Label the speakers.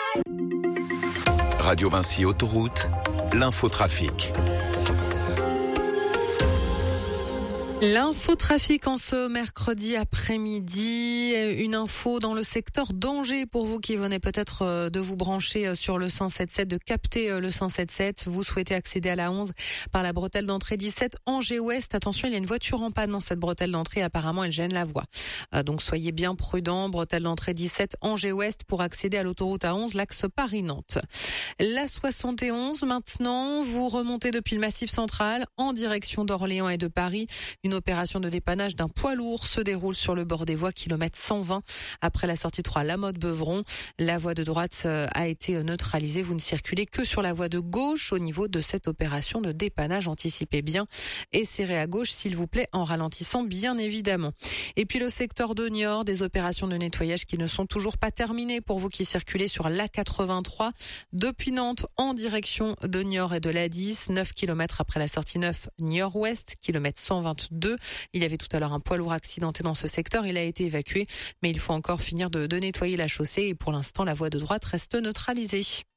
Speaker 1: Radio Vinci Autoroute, l'infotrafic.
Speaker 2: L'infotrafic en ce mercredi après-midi, une info dans le secteur d'Angers pour vous qui venez peut-être de vous brancher sur le 107.7, de capter le 107.7. Vous souhaitez accéder à la 11 par la bretelle d'entrée 17 Angers-Ouest. Attention, il y a une voiture en panne dans cette bretelle d'entrée. Apparemment, elle gêne la voie. Donc soyez bien prudents. Bretelle d'entrée 17 Angers-Ouest pour accéder à l'autoroute A11, l'axe Paris-Nantes. La 71 maintenant, vous remontez depuis le Massif central en direction d'Orléans et de Paris. Une opération de dépannage d'un poids lourd se déroule sur le bord des voies, kilomètre 120, après la sortie 3 La Motte-Beuvron. La voie de droite a été neutralisée. Vous ne circulez que sur la voie de gauche au niveau de cette opération de dépannage. Anticipez bien et serrez à gauche, s'il vous plaît, en ralentissant, bien évidemment. Et puis le secteur de Niort, des opérations de nettoyage qui ne sont toujours pas terminées pour vous qui circulez sur l'A83 depuis Nantes en direction de Niort et de l'A10, 9 km après la sortie 9 Niort-Ouest, kilomètre 122. Il y avait tout à l'heure un poids lourd accidenté dans ce secteur. Il a été évacué, mais il faut encore finir de nettoyer la chaussée et pour l'instant, la voie de droite reste neutralisée.